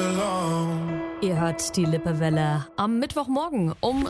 Ihr hört die Lippewelle am Mittwochmorgen um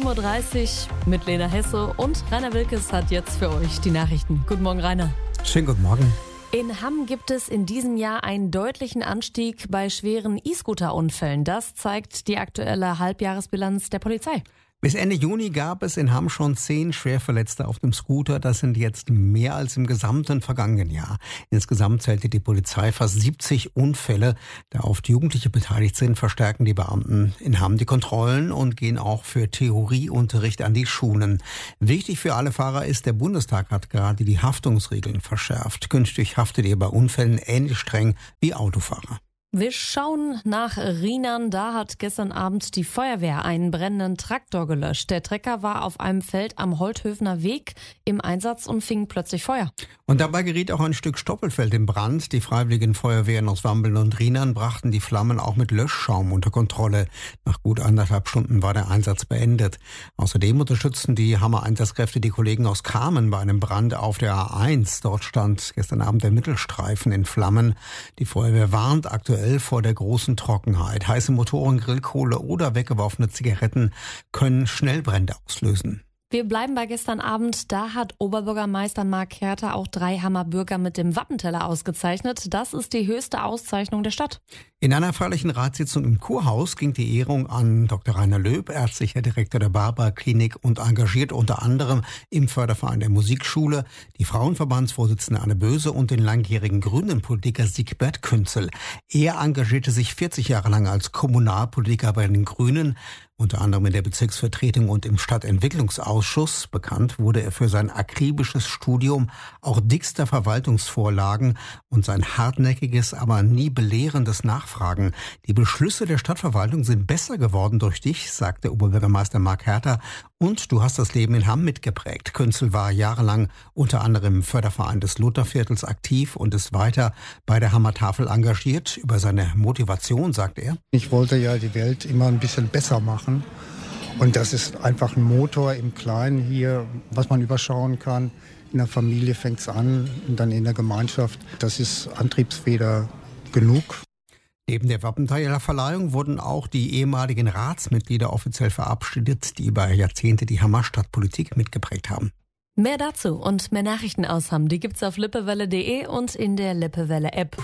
7.30 Uhr mit Lena Hesse und Rainer Wilkes hat jetzt für euch die Nachrichten. Guten Morgen, Rainer. Schönen guten Morgen. In Hamm gibt es in diesem Jahr einen deutlichen Anstieg bei schweren E-Scooter-Unfällen. Das zeigt die aktuelle Halbjahresbilanz der Polizei. Bis Ende Juni gab es in Hamm schon 10 Schwerverletzte auf dem Scooter. Das sind jetzt mehr als im gesamten vergangenen Jahr. Insgesamt zählte die Polizei fast 70 Unfälle. Da oft Jugendliche beteiligt sind, verstärken die Beamten in Hamm die Kontrollen und gehen auch für Theorieunterricht an die Schulen. Wichtig für alle Fahrer ist, der Bundestag hat gerade die Haftungsregeln verschärft. Künftig haftet ihr bei Unfällen ähnlich streng wie Autofahrer. Wir schauen nach Rheinern. Da hat gestern Abend die Feuerwehr einen brennenden Traktor gelöscht. Der Trecker war auf einem Feld am Holthöfener Weg im Einsatz und fing plötzlich Feuer. Und dabei geriet auch ein Stück Stoppelfeld in Brand. Die freiwilligen Feuerwehren aus Wambeln und Rheinern brachten die Flammen auch mit Löschschaum unter Kontrolle. Nach gut 1,5 Stunden war der Einsatz beendet. Außerdem unterstützten die Hammer-Einsatzkräfte die Kollegen aus Kamen bei einem Brand auf der A1. Dort stand gestern Abend der Mittelstreifen in Flammen. Die Feuerwehr warnt aktuell vor der großen Trockenheit. Heiße Motoren, Grillkohle oder weggeworfene Zigaretten können schnell Brände auslösen. Wir bleiben bei gestern Abend. Da hat Oberbürgermeister Marc Herter auch 3 Hammer Bürger mit dem Wappenteller ausgezeichnet. Das ist die höchste Auszeichnung der Stadt. In einer feierlichen Ratssitzung im Kurhaus ging die Ehrung an Dr. Rainer Löb, ärztlicher Direktor der Barbara-Klinik und engagiert unter anderem im Förderverein der Musikschule, die Frauenverbandsvorsitzende Anne Böse und den langjährigen Grünen-Politiker Siegbert Künzel. Er engagierte sich 40 Jahre lang als Kommunalpolitiker bei den Grünen, unter anderem in der Bezirksvertretung und im Stadtentwicklungsausschuss. Bekannt wurde er für sein akribisches Studium auch dickster Verwaltungsvorlagen und sein hartnäckiges, aber nie belehrendes Nachfragen. Die Beschlüsse der Stadtverwaltung sind besser geworden durch dich, sagte Oberbürgermeister Marc Herter. Und du hast das Leben in Hamm mitgeprägt. Künzel war jahrelang unter anderem im Förderverein des Lutherviertels aktiv und ist weiter bei der Hammer Tafel engagiert. Über seine Motivation sagt er: Ich wollte ja die Welt immer ein bisschen besser machen. Und das ist einfach ein Motor im Kleinen hier, was man überschauen kann. In der Familie fängt es an und dann in der Gemeinschaft. Das ist Antriebsfeder genug. Neben der Wappenteilerverleihung wurden auch die ehemaligen Ratsmitglieder offiziell verabschiedet, die über Jahrzehnte die Hammer Stadtpolitik mitgeprägt haben. Mehr dazu und mehr Nachrichten aus Hamm, die gibt's auf lippewelle.de und in der Lippewelle-App.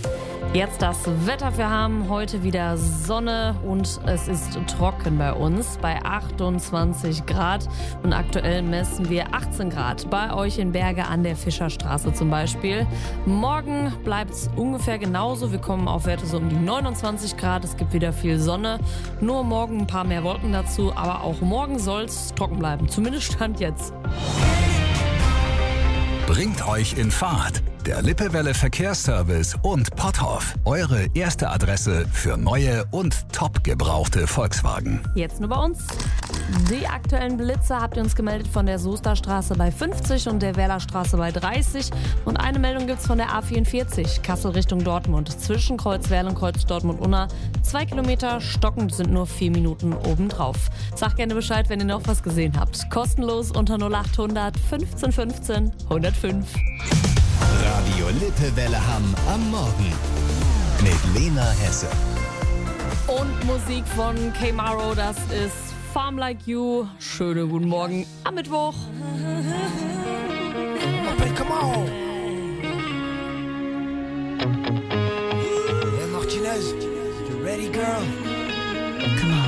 Jetzt das Wetter für Hamm. Heute wieder Sonne und es ist trocken bei uns bei 28 Grad. Und aktuell messen wir 18 Grad bei euch in Berge an der Fischerstraße zum Beispiel. Morgen bleibt es ungefähr genauso. Wir kommen auf Werte so um die 29 Grad. Es gibt wieder viel Sonne. Nur morgen ein paar mehr Wolken dazu. Aber auch morgen soll es trocken bleiben. Zumindest Stand jetzt. Bringt euch in Fahrt. Der Lippewelle Verkehrsservice und Potthoff. Eure erste Adresse für neue und top gebrauchte Volkswagen. Jetzt nur bei uns. Die aktuellen Blitze habt ihr uns gemeldet von der Soesterstraße bei 50 und der Werlerstraße bei 30. Und eine Meldung gibt's von der A44, Kassel Richtung Dortmund. Zwischen Kreuzwerl und Kreuz Dortmund-Unna 2 Kilometer, stockend sind nur 4 Minuten obendrauf. Sagt gerne Bescheid, wenn ihr noch was gesehen habt. Kostenlos unter 0800 15 15 105. Radio Lippewelle Hamm am Morgen mit Lena Hesse. Und Musik von K-Maro, das ist Farm Like You. Schönen guten Morgen am Mittwoch. Come on. Hey Martinez, you ready, girl? Come on.